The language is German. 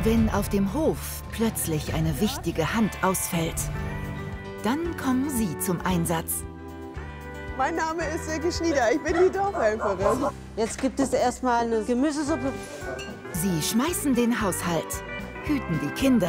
Wenn auf dem Hof plötzlich eine wichtige Hand ausfällt, dann kommen Sie zum Einsatz. Mein Name ist Silke Schnieder, ich bin die Dorfhelferin. Jetzt gibt es erstmal eine Gemüsesuppe. Sie schmeißen den Haushalt, hüten die Kinder